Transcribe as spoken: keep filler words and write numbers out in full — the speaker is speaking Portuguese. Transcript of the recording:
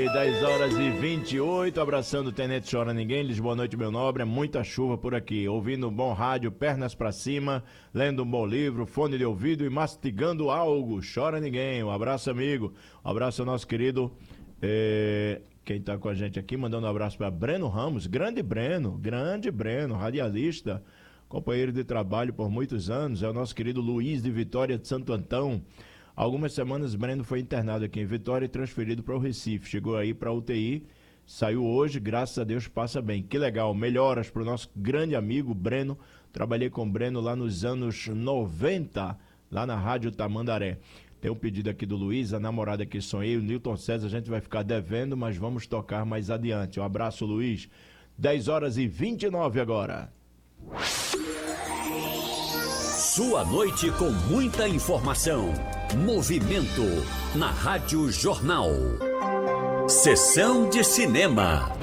dez horas e vinte e oito, abraçando o Tenente Chora Ninguém, diz boa noite, meu nobre, é muita chuva por aqui, ouvindo um bom rádio, pernas pra cima, lendo um bom livro, fone de ouvido e mastigando algo, chora ninguém, um abraço, amigo, um abraço ao nosso querido, é, quem tá com a gente aqui, mandando um abraço para Breno Ramos, grande Breno, grande Breno, radialista, companheiro de trabalho por muitos anos, é o nosso querido Luiz de Vitória de Santo Antão. Algumas semanas Breno foi internado aqui em Vitória e transferido para o Recife. Chegou aí para a U T I, saiu hoje, graças a Deus passa bem. Que legal, melhoras para o nosso grande amigo Breno. Trabalhei com o Breno lá nos anos noventa, lá na Rádio Tamandaré. Tem um pedido aqui do Luiz, a namorada que sonhei, o Newton César, a gente vai ficar devendo, mas vamos tocar mais adiante. Um abraço, Luiz. dez horas e vinte e nove agora. Sua noite com muita informação. Movimento na Rádio Jornal. Sessão de cinema.